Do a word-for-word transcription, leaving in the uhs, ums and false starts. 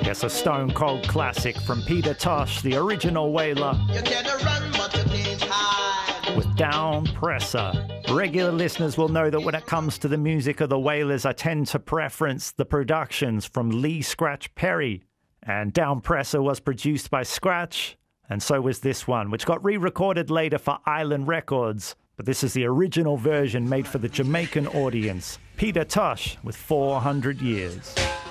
Yes, a stone cold classic from Peter Tosh, the original Wailer, You can run, but you can't hide. with Down Presser. Regular listeners will know that when it comes to the music of the Wailers, I tend to preference the productions from Lee Scratch Perry. And Down Presser was produced by Scratch, and so was this one, which got re-recorded later for Island Records. But this is the original version made for the Jamaican audience. Peter Tosh with four hundred years.